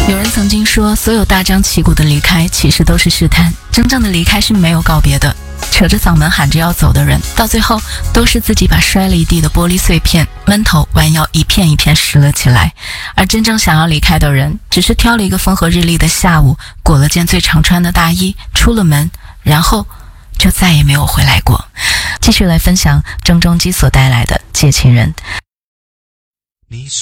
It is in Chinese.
有人曾经说，所有大张旗鼓的离开其实都是试探，真正的离开是没有告别的。扯着嗓门喊着要走的人，到最后都是自己把摔了一地的玻璃碎片闷头弯腰一片一片拾了起来。而真正想要离开的人，只是挑了一个风和日丽的下午，裹了件最常穿的大衣，出了门，然后就再也没有回来过。继续来分享郑中基所带来的《借情人》。 你说